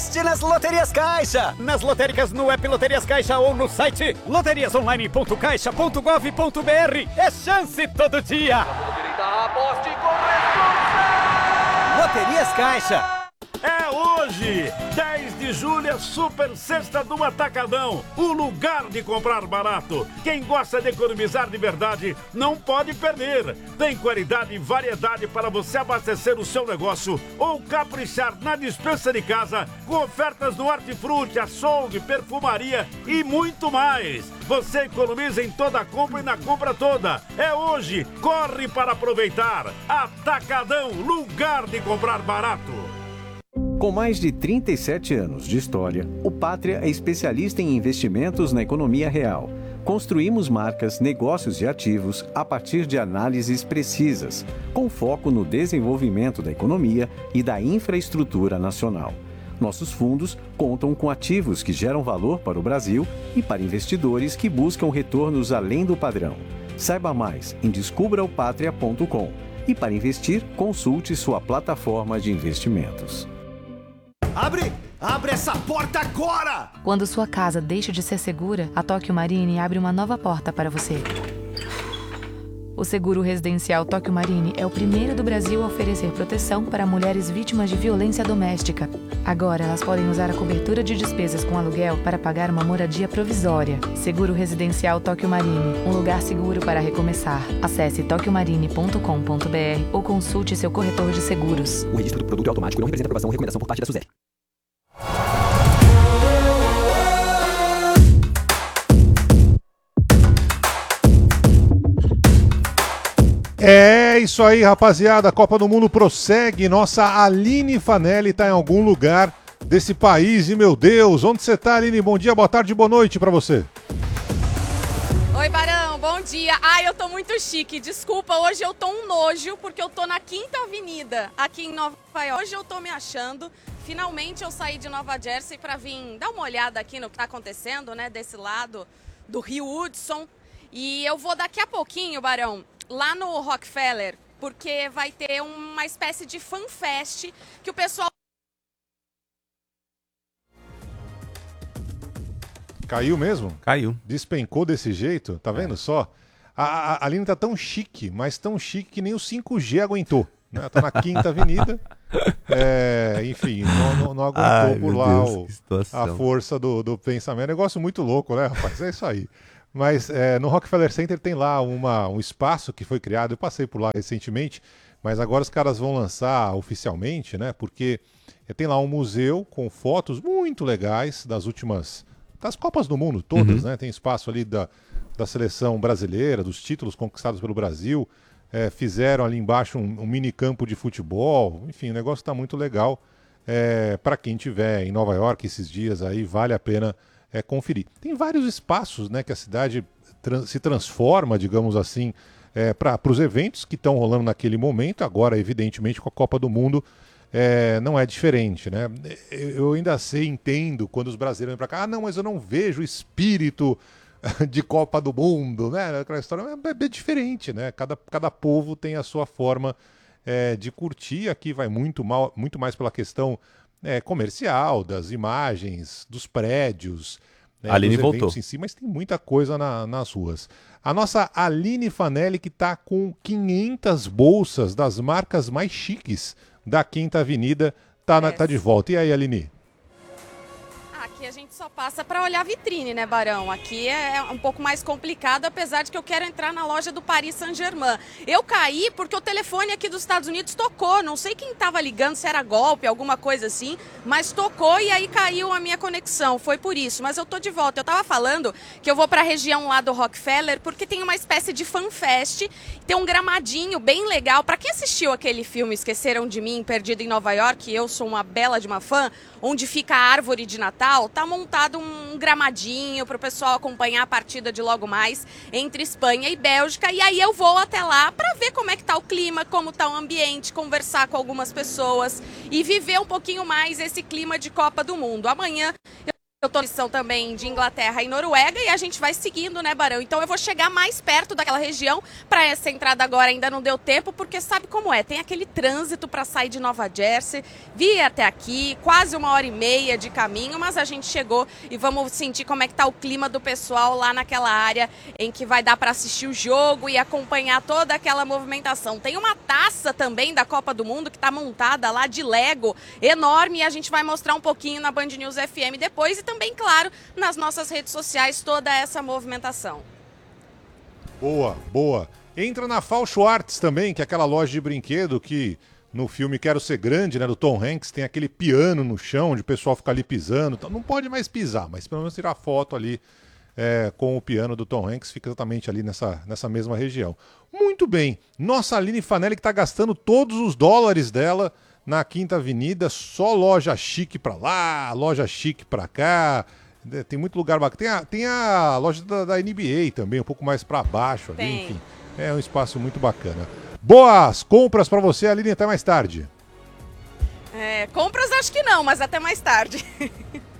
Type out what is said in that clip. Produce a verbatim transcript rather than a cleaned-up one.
Aposte nas Loterias Caixa. Nas lotéricas no app Loterias Caixa ou no site loterias online ponto caixa ponto gov ponto br. É chance todo dia. Aposte com responsa. Loterias Caixa. É hoje, dez de julho, é Super Sexta do Atacadão, o lugar de comprar barato. Quem gosta de economizar de verdade não pode perder. Tem qualidade e variedade para você abastecer o seu negócio ou caprichar na despensa de casa com ofertas no hortifruti, açougue, perfumaria e muito mais. Você economiza em toda a compra e na compra toda. É hoje, corre para aproveitar. Atacadão, lugar de comprar barato. Com mais de trinta e sete anos de história, o Pátria é especialista em investimentos na economia real. Construímos marcas, negócios e ativos a partir de análises precisas, com foco no desenvolvimento da economia e da infraestrutura nacional. Nossos fundos contam com ativos que geram valor para o Brasil e para investidores que buscam retornos além do padrão. Saiba mais em descubra o patria ponto com e para investir, consulte sua plataforma de investimentos. Abre! Abre essa porta agora! Quando sua casa deixa de ser segura, a Tóquio Marine abre uma nova porta para você. O seguro residencial Tóquio Marine é o primeiro do Brasil a oferecer proteção para mulheres vítimas de violência doméstica. Agora, elas podem usar a cobertura de despesas com aluguel para pagar uma moradia provisória. Seguro residencial Tóquio Marine, um lugar seguro para recomeçar. Acesse tóquio marine ponto com ponto br ou consulte seu corretor de seguros. O registro do produto é automático e não representa aprovação ou recomendação por parte da SUSEP. É isso aí, rapaziada. A Copa do Mundo prossegue. Nossa Aline Fanelli tá em algum lugar desse país. E, meu Deus, onde você tá, Aline? Bom dia, boa tarde, boa noite pra você. Oi, Barão, bom dia. Ai, eu tô muito chique. Desculpa, hoje eu tô um nojo, porque eu tô na Quinta Avenida, aqui em Nova York. Hoje eu tô me achando. Finalmente eu saí de Nova Jersey pra vir dar uma olhada aqui no que tá acontecendo, né, desse lado do Rio Hudson. E eu vou daqui a pouquinho, Barão, lá no Rockefeller, porque vai ter uma espécie de fanfest que o pessoal... Caiu mesmo? Caiu. Despencou desse jeito, tá vendo é. só? A, a, a Aline tá tão chique, mas tão chique que nem o cinco G aguentou. Né? Ela tá na Quinta Avenida, é, enfim, não, não, não aguentou Ai, por lá Deus, o, a força do, do pensamento. É um negócio muito louco, né, rapaz? É isso aí. Mas é, no Rockefeller Center tem lá uma, um espaço que foi criado, eu passei por lá recentemente, mas agora os caras vão lançar oficialmente, né? Porque tem lá um museu com fotos muito legais das últimas, das Copas do Mundo todas, uhum. né? Tem espaço ali da, da seleção brasileira, dos títulos conquistados pelo Brasil, é, fizeram ali embaixo um, um mini campo de futebol, enfim, o negócio está muito legal. É, para quem estiver em Nova York esses dias aí, vale a pena É, conferir. Tem vários espaços, né, que a cidade trans, se transforma, digamos assim, é, para os eventos que estão rolando naquele momento. Agora, evidentemente, com a Copa do Mundo, é, não é diferente, né? Eu ainda sei, entendo, quando os brasileiros vêm para cá, ah, não, mas eu não vejo o espírito de Copa do Mundo, né? Aquela história é, é diferente, né? Cada, cada povo tem a sua forma é, de curtir. Aqui vai muito, mal, muito mais pela questão É, comercial, das imagens, dos prédios, né, Aline dos voltou. eventos em si, mas tem muita coisa na, nas ruas. A nossa Aline Fanelli, que está com quinhentas bolsas das marcas mais chiques da Quinta Avenida, tá, na, tá de volta. E aí, Aline? Aqui a gente só passa para olhar a vitrine, né, Barão? Aqui é um pouco mais complicado, apesar de que eu quero entrar na loja do Paris Saint-Germain. Eu caí porque o telefone aqui dos Estados Unidos tocou. Não sei quem estava ligando, se era golpe, alguma coisa assim, mas tocou e aí caiu a minha conexão. Foi por isso, mas eu tô de volta. Eu tava falando que eu vou para a região lá do Rockefeller porque tem uma espécie de fanfest, tem um gramadinho bem legal. Para quem assistiu aquele filme Esqueceram de Mim, Perdido em Nova York, eu sou uma bela de uma fã, onde fica a árvore de Natal, tá montado um gramadinho para o pessoal acompanhar a partida de logo mais entre Espanha e Bélgica. E aí eu vou até lá para ver como é que tá o clima, como tá o ambiente, conversar com algumas pessoas e viver um pouquinho mais esse clima de Copa do Mundo. Amanhã eu Eu tô missão também de Inglaterra e Noruega e a gente vai seguindo, né, Barão? Então eu vou chegar mais perto daquela região. Para essa entrada agora ainda não deu tempo, porque sabe como é? Tem aquele trânsito para sair de Nova Jersey, vir até aqui, quase uma hora e meia de caminho, mas a gente chegou e vamos sentir como é que tá o clima do pessoal lá naquela área em que vai dar para assistir o jogo e acompanhar toda aquela movimentação. Tem uma taça também da Copa do Mundo que tá montada lá de Lego, enorme, e a gente vai mostrar um pouquinho na Band News F M depois e também, claro, nas nossas redes sociais, toda essa movimentação. Boa, boa. Entra na Falcho Arts também, que é aquela loja de brinquedo que no filme Quero Ser Grande, né, do Tom Hanks, tem aquele piano no chão, onde o pessoal fica ali pisando. Não pode mais pisar, mas pelo menos tirar foto ali é, com o piano do Tom Hanks, fica exatamente ali nessa, nessa mesma região. Muito bem. Nossa Aline Fanelli que está gastando todos os dólares dela na Quinta Avenida, só loja chique pra lá, loja chique pra cá, tem muito lugar bacana. Tem a, tem a loja da, da N B A também, um pouco mais pra baixo ali, Tem. enfim. É um espaço muito bacana. Boas compras pra você, Aline, até mais tarde. É, compras acho que não, mas até mais tarde.